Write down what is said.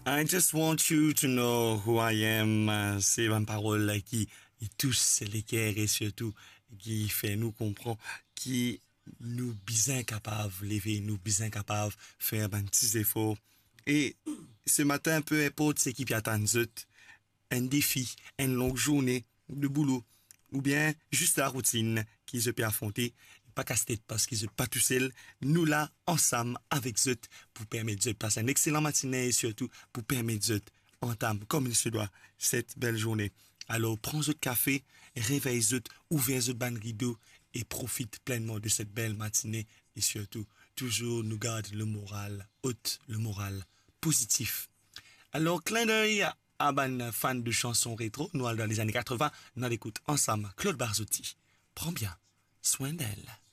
I just want you to know who I am. C'est une parole qui touche les cœurs et surtout qui fait nous comprendre, qui nous bien capables de lever, nous bien capables de faire un petit effort. Et ce matin, peu importe ce qui attend nous, un défi, une longue journée de boulot, ou bien juste la routine qu'ils se peut affronter, pas casse-tête parce qu'ils sont pas tout seuls, nous là, ensemble, avec eux, pour permettre de passer une excellente matinée et surtout pour permettre de entamer comme il se doit cette belle journée. Alors, prends votre café, réveille-eux, ouvre votre ban rideau et profite pleinement de cette belle matinée et surtout, toujours nous garde le moral haut, le moral positif. Alors, clin d'œil à ban fan de chansons rétro, nous dans les années 80, nous l'écoute ensemble, Claude Barzotti. Prends bien soin d'elle.